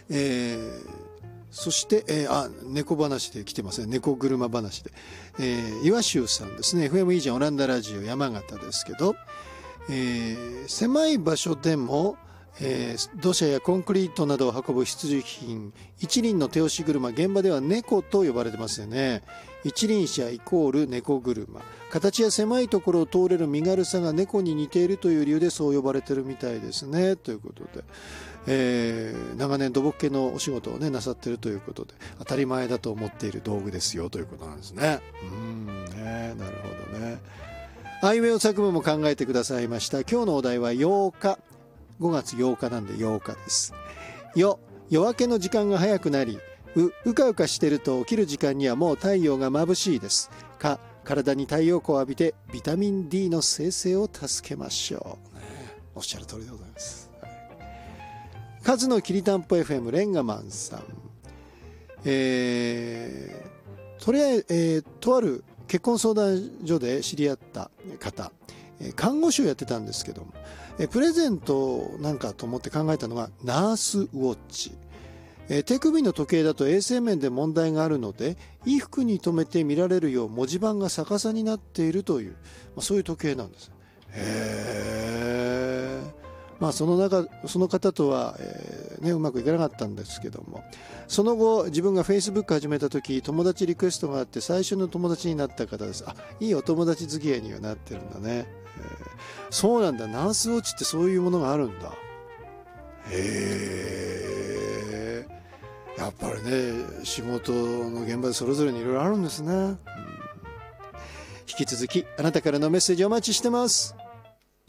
そして、猫話で来てますね。猫車話で。岩州さんですね。FM イージャンオランダラジオ山形ですけど、狭い場所でも、土砂やコンクリートなどを運ぶ必需品、一輪の手押し車、現場では猫と呼ばれてますよね。一輪車イコール猫車。形や狭いところを通れる身軽さが猫に似ているという理由でそう呼ばれてるみたいですね。ということで、長年土木系のお仕事をねなさってるということで、当たり前だと思っている道具ですよということなんですね。なるほどね。あいうえお作文も考えてくださいました。今日のお題は8日。5月8日なんで8日です。夜明けの時間が早くなり、うかうかしてると起きる時間にはもう太陽が眩しいです。体に太陽光を浴びてビタミン D の生成を助けましょう。おっしゃる通りでございます。カズのきりたんぽ FM レンガマンさん。とある結婚相談所で知り合った方、看護師をやってたんですけども、プレゼントなんかと思って考えたのがナースウォッチ。手首の時計だと衛生面で問題があるので、衣服に留めて見られるよう文字盤が逆さになっているという、そういう時計なんです。その方とは、うまくいかなかったんですけども、その後自分が Facebook 始めた時、友達リクエストがあって最初の友達になった方です。いいお友達付き合いにはなってるんだね。そうなんだ。ナースウォッチってそういうものがあるんだ。やっぱりね、仕事の現場でそれぞれにいろいろあるんですね。引き続きあなたからのメッセージお待ちしてます。